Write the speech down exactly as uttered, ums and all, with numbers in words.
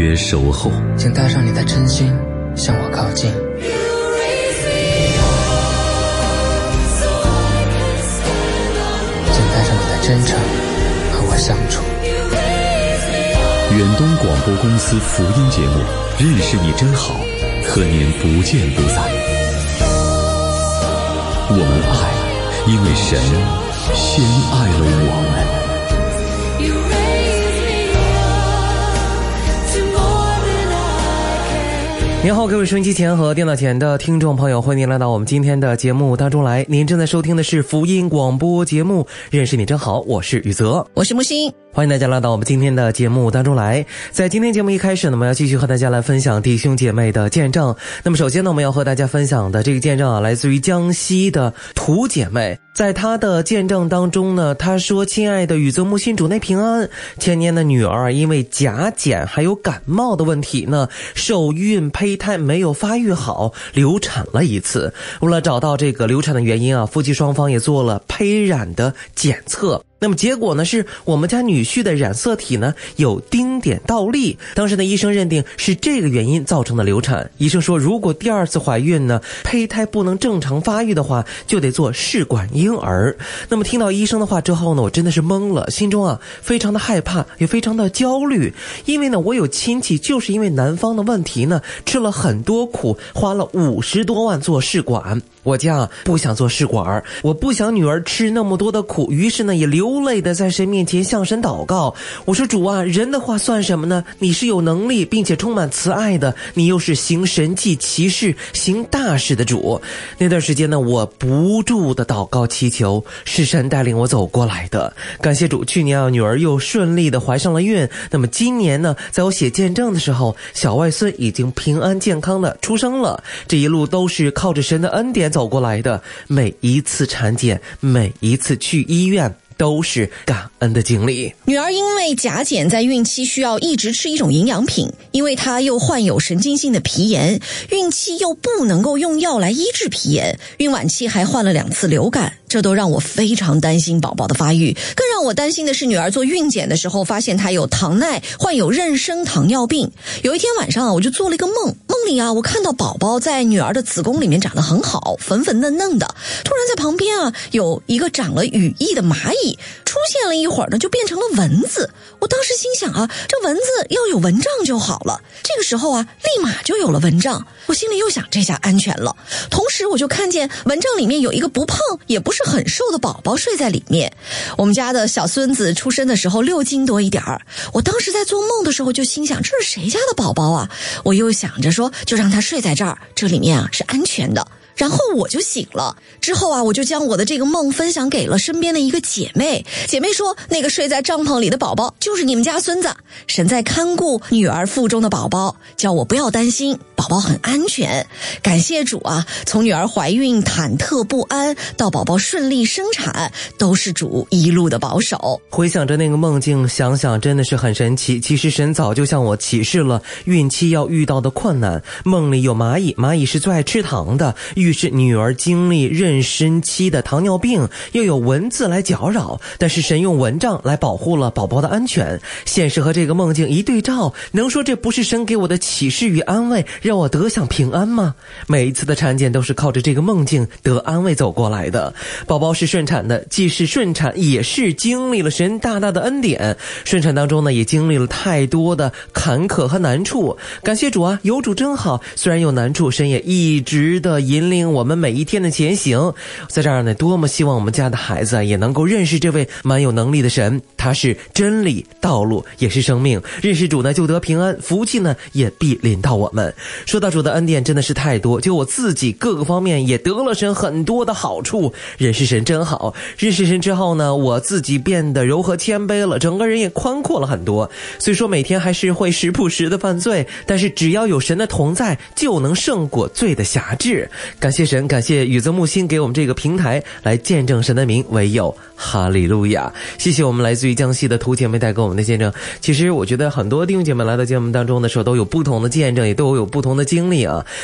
约守候， 请带上你的真心向我靠近。请带上你的真诚和我相处。 远东广播公司福音节目，认识你真好，和您不见不散。我们爱，因为神先爱了我们。 您好，各位收音机前和电脑前的听众朋友，欢迎您来到我们今天的节目当中来。您正在收听的是福音广播节目，认识你真好，我是宇泽， 我是木星。 欢迎大家来到我们今天的节目当中来。在今天节目一开始呢，我们要继续和大家来分享弟兄姐妹的见证。那么首先呢，我们要和大家分享的这个见证啊，来自于江西的涂姐妹。在她的见证当中呢，她说：亲爱的宇泽木星主内平安，前年的女儿因为甲减还有感冒的问题呢，受孕胚胎没有发育好，流产了一次。为了找到这个流产的原因啊，夫妻双方也做了胚染的检测。那么结果呢，是我们家女婿的染色体呢有丁点倒立，当时的医生认定是这个原因造成的流产。医生说，如果第二次怀孕呢，胚胎不能正常发育的话，就得做试管婴儿。那么听到医生的话之后呢，我真的是懵了，心中啊非常的害怕，也非常的焦虑。因为呢，我有亲戚就是因为男方的问题呢，吃了很多苦，花了五十多万做试管。我家不想做试管，我不想女儿吃那么多的苦，于是呢也流泪的在神面前向神祷告。我说，主啊，人的话算什么呢？你是有能力并且充满慈爱的，你又是行神迹奇事行大事的主。那段时间呢，我不住的祷告祈求，是神带领我走过来的。感谢主，去年啊女儿又顺利的怀上了孕，那么今年呢，在我写见证的时候，小外孙已经平安健康的出生了。这一路都是靠着神的恩典走过来的，每一次产检，每一次去医院，都是感恩的经历。 女儿因为甲减，在孕期需要一直吃一种营养品，因为她又患有神经性的皮炎，孕期又不能够用药来医治皮炎，孕晚期还患了两次流感，这都让我非常担心宝宝的发育。更让我担心的是，女儿做孕检的时候发现她有糖耐，患有妊娠糖尿病。有一天晚上啊，我就做了一个梦，梦里啊，我看到宝宝在女儿的子宫里面长得很好，粉粉嫩嫩的。突然在旁边啊，有一个长了羽翼的蚂蚁出现了一会儿呢，就变成了蚊子。我当时心想啊，这蚊子要有蚊帐就好了。这个时候啊，立马就有了蚊帐。我心里又想，这下安全了。同时我就看见蚊帐里面有一个不胖也不是很瘦的宝宝睡在里面。我们家的小孙子出生的时候六斤多一点儿。我当时在做梦的时候就心想，这是谁家的宝宝啊？我又想着说，就让他睡在这儿，这里面啊是安全的。然后我就醒了，之后啊，我就将我的这个梦分享给了身边的一个姐妹。姐妹说，那个睡在帐篷里的宝宝就是你们家孙子，神在看顾女儿腹中的宝宝，叫我不要担心，宝宝很安全。感谢主啊，从女儿怀孕忐忑不安到宝宝顺利生产，都是主一路的保守。 回想着那个梦境，想想真的是很神奇。其实神早就向我启示了孕期要遇到的困难。梦里有蚂蚁，蚂蚁是最爱吃糖的，预示女儿经历妊娠期的糖尿病，又有蚊子来搅扰，但是神用蚊帐来保护了宝宝的安全。现实和这个梦境一对照，能说这不是神给我的启示与安慰，让我得享平安吗？每一次的产检都是靠着这个梦境得安慰走过来的。宝宝是顺产的，既是顺产，也是经历了神大大的恩典。顺产当中呢，也经历了太多的坎坷和难处。感谢主啊，有主真好，虽然有难处，神也一直的引领我们每一天的前行。在这儿呢，多么希望我们家的孩子啊，也能够认识这位蛮有能力的神，他是真理、道路，也是生命。认识主呢，就得平安，福气呢也必临到我们。说到主的恩典真的是太多，就我自己各个方面也得了神很多的好处。认识神真好，认识神之后呢，我自己变得柔和谦卑了，整个人也宽阔了很多。虽说每天还是会时不时的犯罪，但是只要有神的同在，就能胜过罪的辖制。感谢神，感谢宇泽木星给我们这个平台来见证神的名，唯有哈利路亚。谢谢我们来自于江西的涂姐妹带给我们的见证。其实我觉得很多弟兄姐妹来到节目当中的时候都有不同的见证，也都有不同的经历啊。